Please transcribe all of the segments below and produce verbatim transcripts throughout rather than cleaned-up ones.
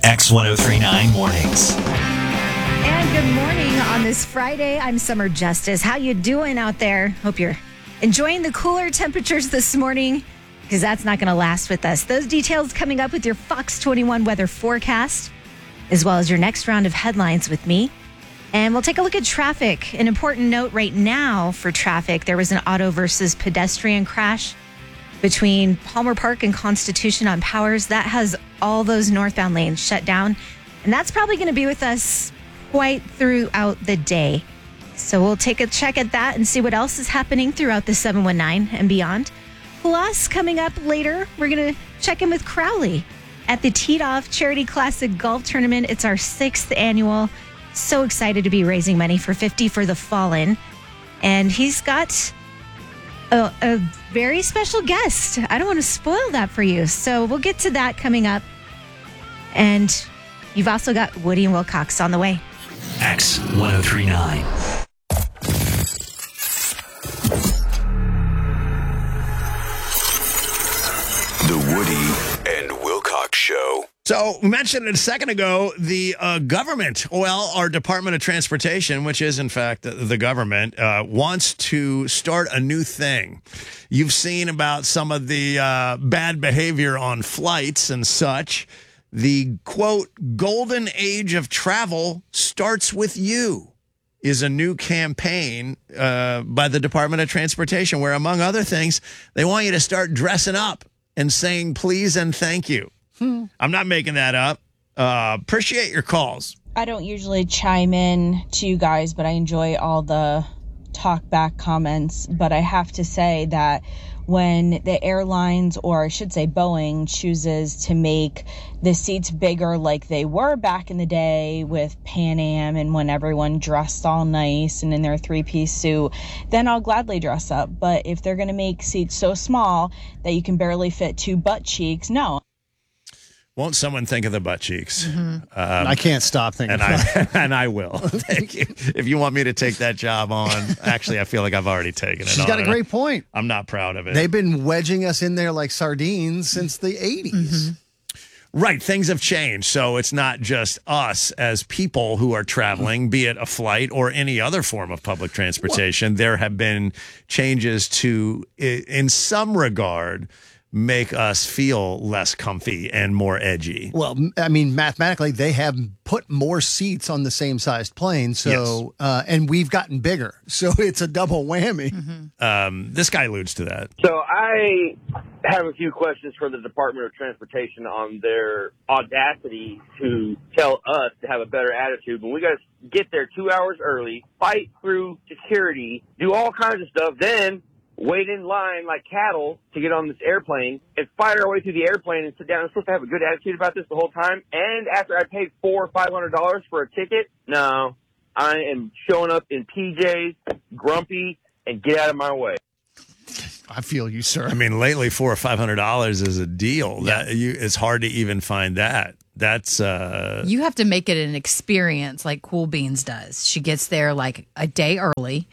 X ten thirty-nine Mornings. And good morning on this Friday. I'm Summer Justice. How you doing out there? Hope you're enjoying the cooler temperatures this morning, because that's not going to last with us. Those details coming up with your Fox twenty-one weather forecast, as well as your next round of headlines with me. And we'll take a look at traffic. An important note right now for traffic: there was an auto versus pedestrian crash between Palmer Park and Constitution on Powers. That has all those northbound lanes shut down. And that's probably going to be with us quite throughout the day. So we'll take a check at that and see what else is happening throughout the seven one nine and beyond. Plus, coming up later, we're going to check in with Crowley at the Teed Off Charity Classic Golf Tournament. It's our sixth annual. So excited to be raising money for fifty for the Fallen. And he's got A, a very special guest. I don't want to spoil that for you. So we'll get to that coming up. And you've also got Woody and Wilcox on the way. X ten thirty-nine. The Woody and Wilcox Show. So we mentioned it a second ago, the uh, government, well, our Department of Transportation, which is in fact the, the government, uh, wants to start a new thing. You've seen about some of the uh, bad behavior on flights and such. The, quote, golden age of travel starts with you is a new campaign uh, by the Department of Transportation where, among other things, they want you to start dressing up and saying please and thank you. Hmm. I'm not making that up. Uh, appreciate your calls. I don't usually chime in to you guys, but I enjoy all the talk back comments. But I have to say that when the airlines, or I should say Boeing, chooses to make the seats bigger like they were back in the day with Pan Am and when everyone dressed all nice and in their three-piece suit, then I'll gladly dress up. But if they're going to make seats so small that you can barely fit two butt cheeks, no. Won't someone think of the butt cheeks? Mm-hmm. Um, I can't stop thinking and about I it. and I will. Thank you. If you want me to take that job on, actually, I feel like I've already taken it. She's on. got a great point. I'm not proud of it. They've been wedging us in there like sardines since the eighties. Mm-hmm. Right. Things have changed. So it's not just us as people who are traveling, be it a flight or any other form of public transportation. Well, there have been changes to, in some regard, make us feel less comfy and more edgy. Well, I mean, mathematically, they have put more seats on the same sized plane, so yes. uh, and we've gotten bigger, so it's a double whammy. Mm-hmm. Um, this guy alludes to that. So I have a few questions for the Department of Transportation on their audacity to tell us to have a better attitude when we got to get there two hours early, fight through security, do all kinds of stuff, then wait in line like cattle to get on this airplane and fight our way through the airplane and sit down. I'm supposed to have a good attitude about this the whole time. And after I paid four or five hundred dollars for a ticket, no, I am showing up in P Js, grumpy, and get out of my way. I feel you, sir. I mean, lately, four or five hundred dollars is a deal. Yeah. That you, it's hard to even find that. That's uh, you have to make it an experience, like Cool Beans does. She gets there like a day early,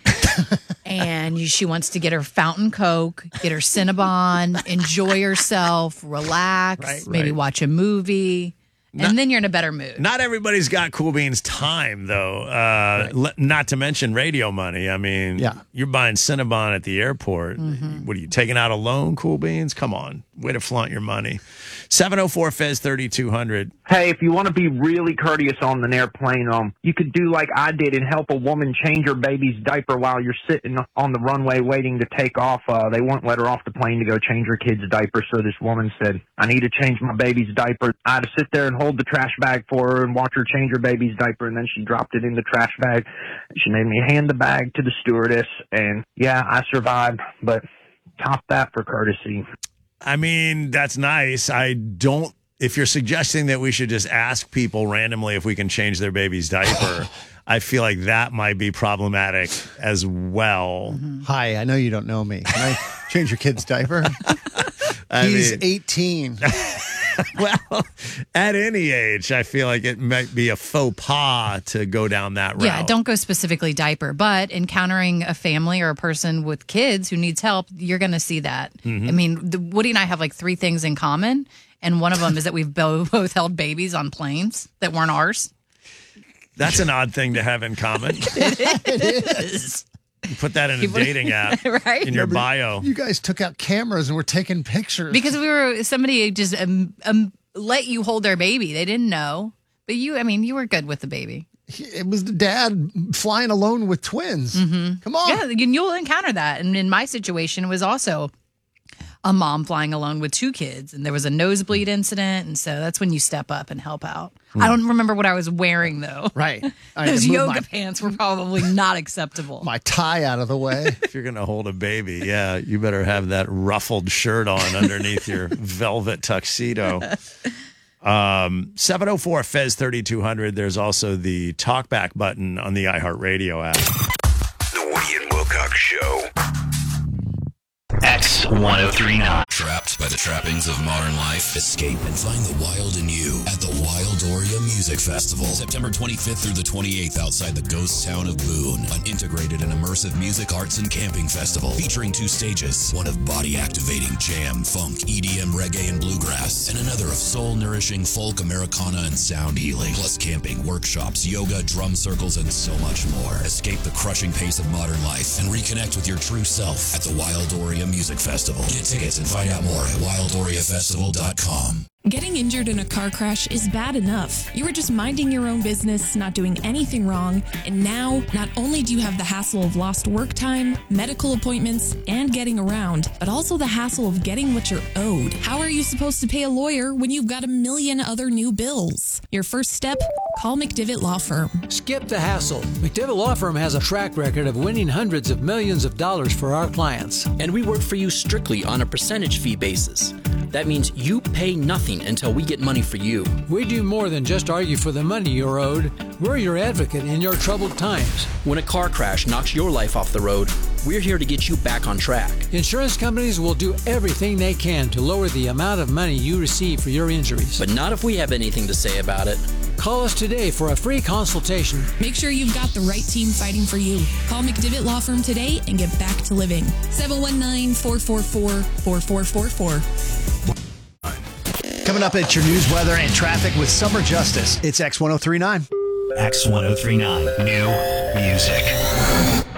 and she wants to get her fountain Coke, get her Cinnabon, enjoy herself, relax, right, maybe right. watch a movie. Not, and then you're in a better mood. Not everybody's got Cool Beans time, though. Uh, right. l- not to mention radio money. I mean, yeah. you're buying Cinnabon at the airport. Mm-hmm. What are you, taking out a loan, Cool Beans? Come on. Way to flaunt your money. seven oh four F E Z thirty-two hundred. Hey, if you want to be really courteous on an airplane, um, you could do like I did and help a woman change her baby's diaper while you're sitting on the runway waiting to take off. Uh, they won't let her off the plane to go change her kid's diaper, so this woman said, I need to change my baby's diaper. I had to sit there and hold the trash bag for her and watch her change her baby's diaper, and then she dropped it in the trash bag. She made me hand the bag to the stewardess, and yeah, I survived, but top that for courtesy. I mean, that's nice. I don't, if you're suggesting that we should just ask people randomly if we can change their baby's diaper, I feel like that might be problematic as well. Mm-hmm. Hi, I know you don't know me. Can I change your kid's diaper? I He's mean, eighteen. Well, at any age, I feel like it might be a faux pas to go down that route. Yeah, don't go specifically diaper, but encountering a family or a person with kids who needs help, you're going to see that. Mm-hmm. I mean, the, Woody and I have like three things in common, And one of them is that we've both, both held babies on planes that weren't ours. That's an odd thing to have in common. It is. You put that in a People- dating app Right? in your bio. You guys took out cameras and were taking pictures. Because we were, somebody just um, um, let you hold their baby. They didn't know. But you, I mean, you were good with the baby. It was the dad flying alone with twins. Mm-hmm. Come on. Yeah, you- you'll encounter that. And in my situation, it was also a mom flying alone with two kids, and there was a nosebleed incident, and so that's when you step up and help out. Hmm. I don't remember what I was wearing though. Right. I had Those to move yoga my- pants were probably not acceptable. My tie out of the way. If you're going to hold a baby, yeah, you better have that ruffled shirt on underneath your velvet tuxedo. Um, seven oh four Fez thirty-two hundred. There's also the talkback button on the iHeartRadio app. The Woody and Wilcox Show. X ten thirty-nine. Trapped by the trappings of modern life? Escape and find the wild in you at the Wildoria Music Festival. September twenty-fifth through the twenty-eighth outside the ghost town of Boone. An integrated and immersive music, arts, and camping festival featuring two stages. One of body-activating jam, funk, E D M, reggae, and bluegrass. And another of soul-nourishing folk, Americana, and sound healing. Plus camping, workshops, yoga, drum circles, and so much more. Escape the crushing pace of modern life and reconnect with your true self at the Wildoria Music Festival. Get tickets and find out more at wildoria festival dot com. Getting injured in a car crash is bad enough. You were just minding your own business, not doing anything wrong, and now not only do you have the hassle of lost work time, medical appointments, and getting around, but also the hassle of getting what you're owed. How are you supposed to pay a lawyer when you've got a million other new bills? Your first step? Call McDivitt Law Firm. Skip the hassle. McDivitt Law Firm has a track record of winning hundreds of millions of dollars for our clients. And we work for you strictly on a percentage fee basis. That means you pay nothing until we get money for you. We do more than just argue for the money you're owed. We're your advocate in your troubled times. When a car crash knocks your life off the road, we're here to get you back on track. Insurance companies will do everything they can to lower the amount of money you receive for your injuries. But not if we have anything to say about it. Call us today for a free consultation. Make sure you've got the right team fighting for you. Call McDivitt Law Firm today and get back to living. seven one nine, four four four, four four four four. Coming up at your news, weather, and traffic with Summer Justice. It's X ten thirty-nine. X ten thirty-nine. New music.